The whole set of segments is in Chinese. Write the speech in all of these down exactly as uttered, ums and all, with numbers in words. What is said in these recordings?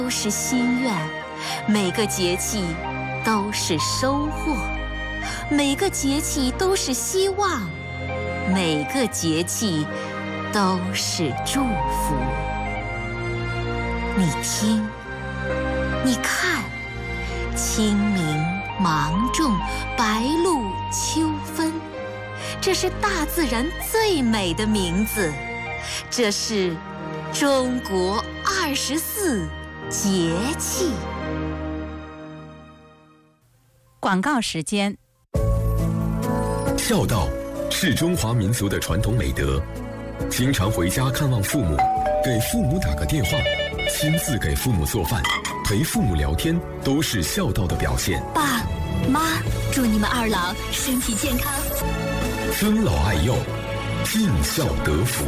都是心愿，每个节气都是收获，每个节气都是希望，每个节气都是祝福。你听，你看，清明、芒种、白露、秋分，这是大自然最美的名字，这是中国二十四节气。 广告时间。 孝道是中华民族的传统美德，经常回家看望父母，给父母打个电话，亲自给父母做饭，陪父母聊天，都是孝道的表现。 爸妈，祝你们二老身体健康， 尊老爱幼，尽孝得福。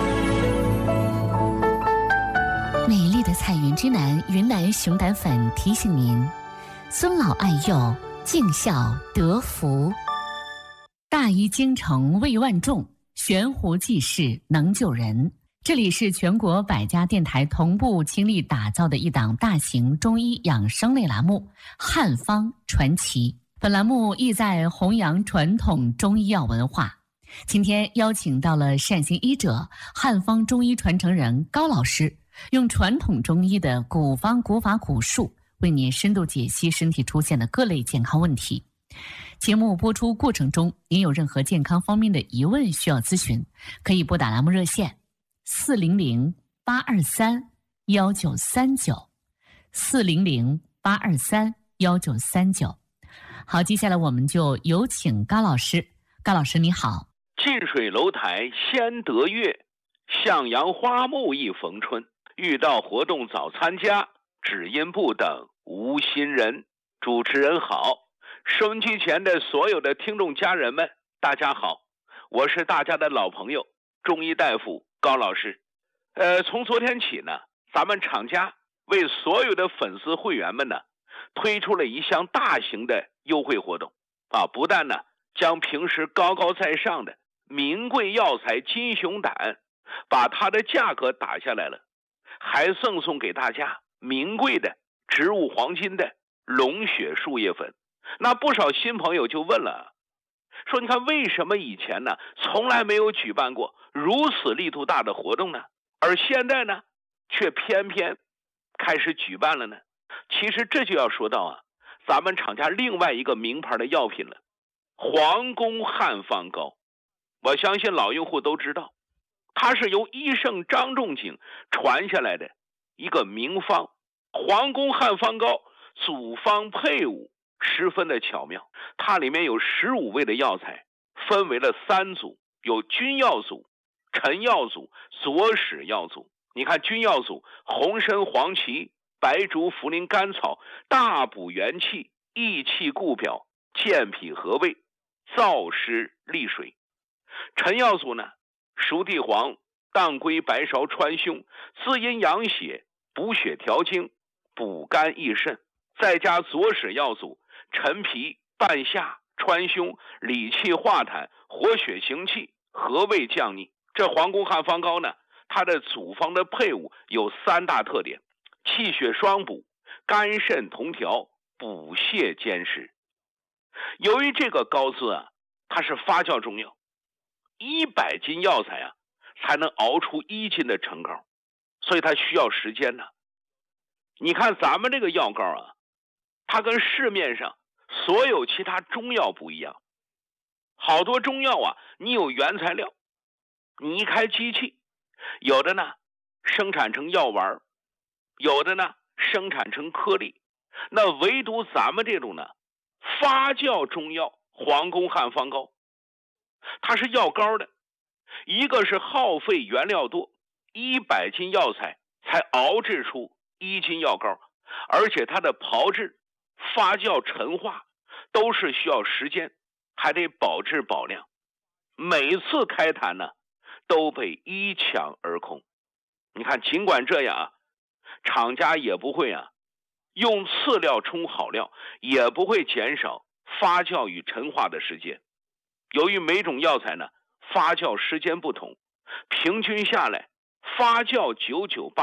美丽的彩云之南云南熊胆粉提醒您：尊老爱幼，尽孝得福。大医精诚为万众，悬壶济世能救人。这里是全国百家电台同步倾力打造的一档大型中医养生类栏目《汉方传奇》。本栏目意在弘扬传统中医药文化。今天邀请到了善行医者、汉方中医传承人高老师，用传统中医的古方古法古术，为您深度解析身体出现的各类健康问题。节目播出过程中，您有任何健康方面的疑问需要咨询，可以拨打栏目热线四零零八二三幺九三九四零零八二三幺九三九。好，接下来我们就有请高老师。高老师你好。 近水楼台先得月，向阳花木易逢春。遇到活动早参加，只因不等无心人。主持人好，收音机前的所有的听众家人们，大家好，我是大家的老朋友中医大夫高老师。呃，从昨天起呢，咱们厂家为所有的粉丝会员们呢，推出了一项大型的优惠活动啊！不但呢将平时高高在上的名贵药材金熊胆，把它的价格打下来了，还赠送给大家名贵的植物黄金的龙血树叶粉。那不少新朋友就问了，说你看为什么以前呢从来没有举办过如此力度大的活动呢，而现在呢却偏偏开始举办了呢？其实这就要说到啊，咱们厂家另外一个名牌的药品了，皇宫汉方膏。我相信老用户都知道，它是由医圣张仲景传下来的一个名方。皇宫汉方膏组方配伍十分的巧妙，它里面有十五味的药材，分为了三组，有君药组、臣药组、佐使药组。你看君药组，红参、黄芪、白术、茯苓、甘草，大补元气，益气固表，健脾和胃，燥湿利水。臣药组呢，熟地黄、当归、白芍、川芎，滋阴养血，补血调经，补肝益肾。再加佐使药组，陈皮、半夏、川芎，理气化痰，活血行气，和胃降逆。这皇宫汉方膏呢，它的组方的配伍有三大特点：气血双补，肝肾同调，补泻兼施。由于这个膏子啊，它是发酵中药，一百斤药材啊才能熬出一斤的成膏，所以它需要时间呢。你看咱们这个药膏啊，它跟市面上所有其他中药不一样。好多中药啊，你有原材料，你一开机器，有的呢生产成药丸，有的呢生产成颗粒。那唯独咱们这种呢发酵中药皇宫汉方膏，它是药膏的，一个是耗费原料多，一百斤药材才熬制出一斤药膏，而且它的炮制、发酵、陈化都是需要时间，还得保质保量。每次开坛呢都被一抢而空。你看尽管这样啊，厂家也不会啊用次料充好料，也不会减少发酵与陈化的时间。由于每种药材呢发酵时间不同，平均下来发酵九九八